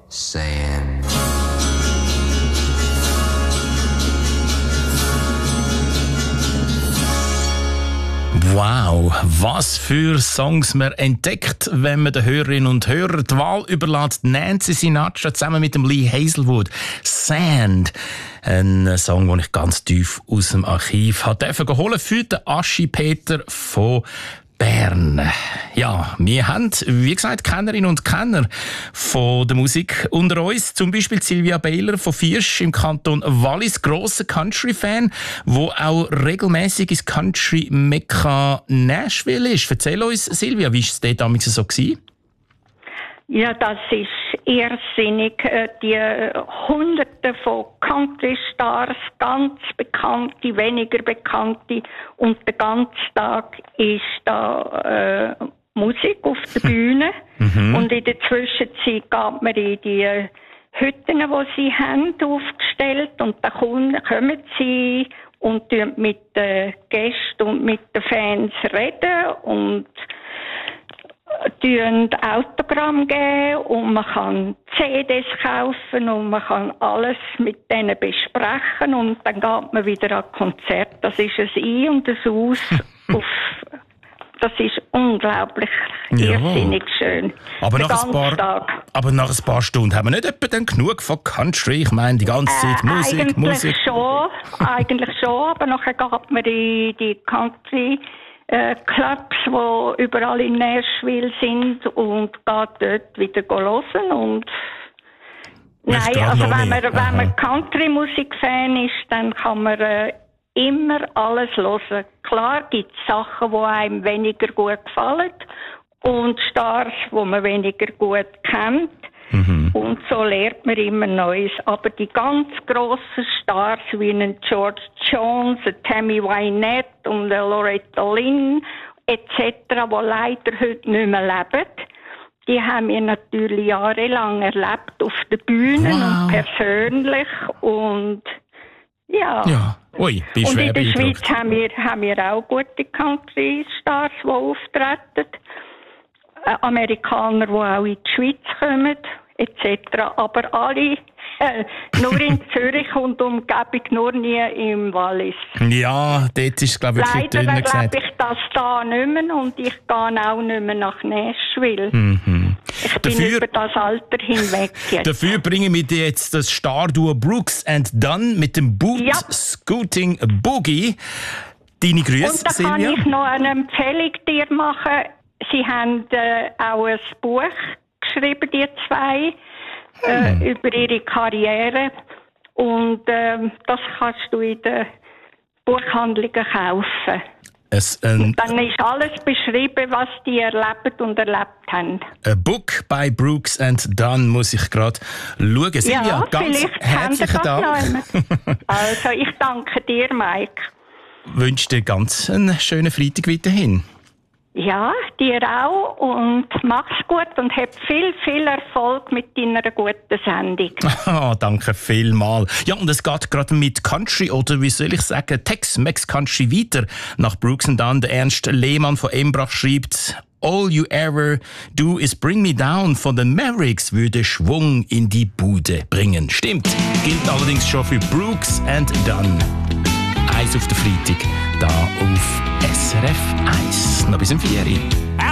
Sand. Wow, was für Songs man entdeckt, wenn man den Hörerinnen und Hörern die Wahl überlässt. Nancy Sinatra zusammen mit dem Lee Hazelwood. Sand. Ein Song, den ich ganz tief aus dem Archiv habe geholt für den Aschi Peter von Bern. Ja, wir haben, wie gesagt, Kennerinnen und Kenner von der Musik unter uns. Zum Beispiel Silvia Baylor von Viersch im Kanton Wallis, grosser Country-Fan, wo auch regelmäßig ins Country-Mekka Nashville ist. Erzähl uns, Silvia, wie war es dort damals so gewesen? Ja, das ist irrsinnig. Die Hunderte von Country-Stars, ganz bekannte, weniger bekannte. Und den ganzen Tag ist da Musik auf der Bühne. Und in der Zwischenzeit geht man in die Hütten, die sie haben, aufgestellt. Und dann kommen sie und mit den Gästen und mit den Fans reden und Autogramm geben und man kann CDs kaufen und man kann alles mit denen besprechen und dann geht man wieder an Konzert. Das ist ein Ein- und ein Aus. Das ist unglaublich irrsinnig schön. Aber nach ein paar Stunden haben wir nicht etwa dann genug von Country? Ich meine, die ganze Zeit Musik. Eigentlich schon, aber nachher geht man in die Country Clubs, die überall in Nashville sind und geht dort wieder hören und nein, also wenn man Country-Musik-Fan ist, dann kann man immer alles hören. Klar gibt es Sachen, die einem weniger gut gefallen und Stars, die man weniger gut kennt. Und so lernt man immer Neues. Aber die ganz grossen Stars wie einen George Jones, einen Tammy Wynette und eine Loretta Lynn etc., die leider heute nicht mehr leben, die haben wir natürlich jahrelang erlebt auf den Bühnen und persönlich. Und ja. Ui, und in der Schweiz haben wir auch gute Country-Stars, die auftreten. Amerikaner, die auch in die Schweiz kommen, etc. Aber alle nur in Zürich und Umgebung, nur nie im Wallis. Ja, dort ist es, glaube ich, wirklich dünner gesagt. Leider erlebe ich das da nicht mehr und ich gehe auch nicht mehr nach Nashville. Ich bin über das Alter hinweg jetzt. Dafür bringen wir dir jetzt das Starduo Brooks and Dunn mit dem Boot Scooting Boogie. Deine Grüße, und da Silvia. Kann ich noch eine Empfehlung dir machen. Sie haben auch ein Buch geschrieben, die zwei, über ihre Karriere. Und das kannst du in den Buchhandlungen kaufen. Und dann ist alles beschrieben, was die erlebt und erlebt haben. Ein Book by Brooks and Dunn muss ich gerade schauen. Silvia, ganz herzlichen Dank. Also, ich danke dir, Mike. Ich wünsche dir ganz einen schönen Freitag weiterhin. Ja, dir auch und mach's gut und hab viel, viel Erfolg mit deiner guten Sendung. Danke vielmals. Ja, und es geht gerade mit Country oder wie soll ich sagen, Tex-Mex Country weiter. Nach Brooks and Dunn, der Ernst Lehmann von Embrach schreibt: All you ever do is bring me down von den Mavericks würde Schwung in die Bude bringen. Stimmt, gilt allerdings schon für Brooks and Dunn. Eins auf der Freitag, da auf SRF 1. Noch bis im 4.